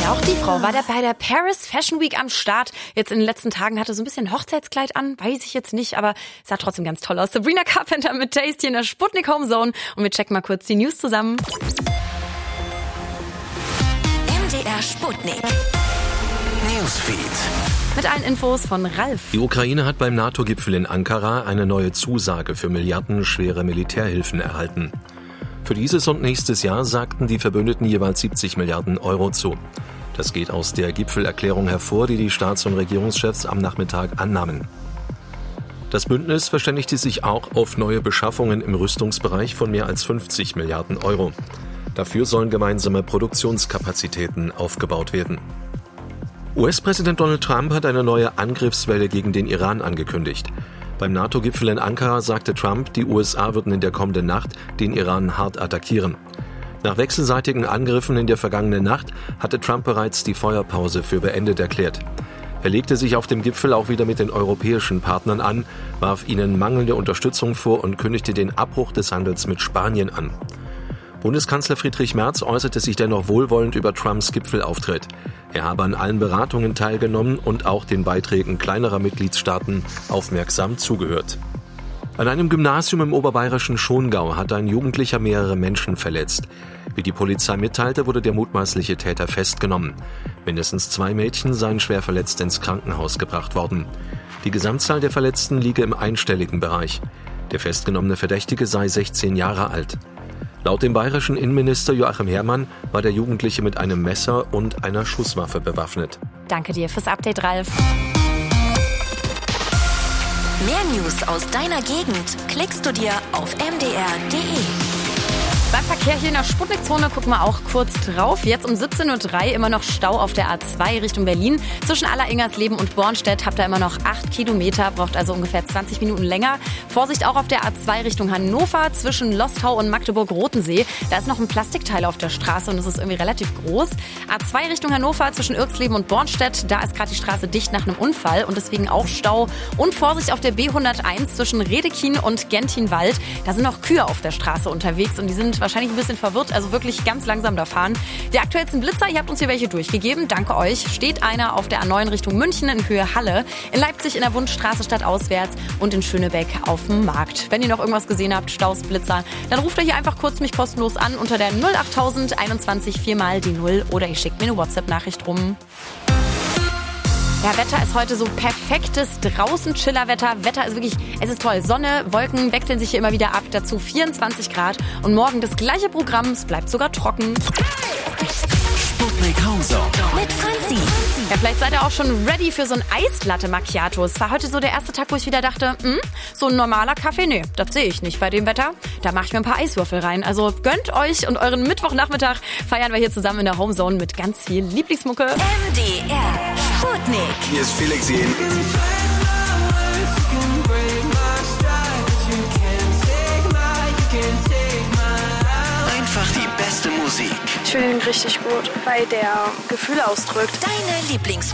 Auch die Frau war da bei der Paris Fashion Week am Start. Jetzt in den letzten Tagen hatte so ein bisschen Hochzeitskleid an, weiß ich jetzt nicht, aber sah trotzdem ganz toll aus. Sabrina Carpenter mit Tasty in der Sputnik Home Zone. Und wir checken mal kurz die News zusammen. MDR Sputnik Newsfeed. Mit allen Infos von Ralf. Die Ukraine hat beim NATO-Gipfel in Ankara eine neue Zusage für milliardenschwere Militärhilfen erhalten. Für dieses und nächstes Jahr sagten die Verbündeten jeweils 70 Milliarden Euro zu. Das geht aus der Gipfelerklärung hervor, die die Staats- und Regierungschefs am Nachmittag annahmen. Das Bündnis verständigte sich auch auf neue Beschaffungen im Rüstungsbereich von mehr als 50 Milliarden Euro. Dafür sollen gemeinsame Produktionskapazitäten aufgebaut werden. US-Präsident Donald Trump hat eine neue Angriffswelle gegen den Iran angekündigt. Beim NATO-Gipfel in Ankara sagte Trump, die USA würden in der kommenden Nacht den Iran hart attackieren. Nach wechselseitigen Angriffen in der vergangenen Nacht hatte Trump bereits die Feuerpause für beendet erklärt. Er legte sich auf dem Gipfel auch wieder mit den europäischen Partnern an, warf ihnen mangelnde Unterstützung vor und kündigte den Abbruch des Handels mit Spanien an. Bundeskanzler Friedrich Merz äußerte sich dennoch wohlwollend über Trumps Gipfelauftritt. Er habe an allen Beratungen teilgenommen und auch den Beiträgen kleinerer Mitgliedstaaten aufmerksam zugehört. An einem Gymnasium im oberbayerischen Schongau hat ein Jugendlicher mehrere Menschen verletzt. Wie die Polizei mitteilte, wurde der mutmaßliche Täter festgenommen. Mindestens 2 Mädchen seien schwer verletzt ins Krankenhaus gebracht worden. Die Gesamtzahl der Verletzten liege im einstelligen Bereich. Der festgenommene Verdächtige sei 16 Jahre alt. Laut dem bayerischen Innenminister Joachim Herrmann war der Jugendliche mit einem Messer und einer Schusswaffe bewaffnet. Danke dir fürs Update, Ralf. Mehr News aus deiner Gegend klickst du dir auf mdr.de. Beim Verkehr hier in der Sputnikzone gucken wir auch kurz drauf. Jetzt um 17.03 Uhr immer noch Stau auf der A2 Richtung Berlin. Zwischen Alleringersleben und Bornstedt habt ihr immer noch 8 Kilometer, braucht also ungefähr 20 Minuten länger. Vorsicht auch auf der A2 Richtung Hannover zwischen Lostau und Magdeburg-Rotensee. Da ist noch ein Plastikteil auf der Straße und das ist irgendwie relativ groß. A2 Richtung Hannover zwischen Irksleben und Bornstedt, da ist gerade die Straße dicht nach einem Unfall und deswegen auch Stau. Und Vorsicht auf der B101 zwischen Redekin und Gentinwald. Da sind noch Kühe auf der Straße unterwegs und die sind wahrscheinlich ein bisschen verwirrt, also wirklich ganz langsam da fahren. Die aktuellsten Blitzer, ihr habt uns hier welche durchgegeben, danke euch. Steht einer auf der A9 Richtung München in Höhe Halle, in Leipzig in der Wundstraße stadtauswärts und in Schönebeck auf dem Markt. Wenn ihr noch irgendwas gesehen habt, Staus, Blitzer, dann ruft ihr hier einfach kurz mich kostenlos an unter der 08000 21 4 mal die 0 oder ihr schickt mir eine WhatsApp-Nachricht rum. Ja, Wetter ist heute so perfektes Draußen-Chiller-Wetter. Wetter ist wirklich, es ist toll. Sonne, Wolken wechseln sich hier immer wieder ab. Dazu 24 Grad. Und morgen das gleiche Programm. Es bleibt sogar trocken. Sputnik Home Zone Mit Franzi. Ja, vielleicht seid ihr auch schon ready für so ein Eislatte Macchiato. Es war heute so der erste Tag, wo ich wieder dachte, so ein normaler Kaffee, nee, das sehe ich nicht bei dem Wetter. Da mache ich mir ein paar Eiswürfel rein. Also gönnt euch und euren Mittwochnachmittag feiern wir hier zusammen in der Homezone mit ganz viel Lieblingsmucke. MDR Sputnik. Hier ist Felix Jen. Einfach die beste Musik. Ich finde ihn richtig gut, weil der Gefühle ausdrückt. Deine Lieblingsmusik.